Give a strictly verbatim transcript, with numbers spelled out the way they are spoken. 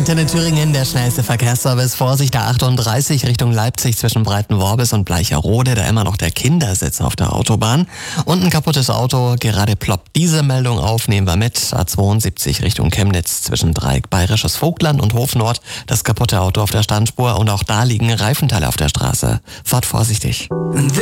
Antenne Thüringen, der schnellste Verkehrsservice. Vorsicht, der achtunddreißig Richtung Leipzig zwischen Breitenworbis und Bleicherode. Da immer noch der Kindersitz auf der Autobahn. Und ein kaputtes Auto, gerade ploppt diese Meldung auf, nehmen wir mit. A zweiundsiebzig Richtung Chemnitz zwischen Dreieck Bayerisches Vogtland und Hofnord. Das kaputte Auto auf der Standspur und auch da liegen Reifenteile auf der Straße. Fahrt vorsichtig.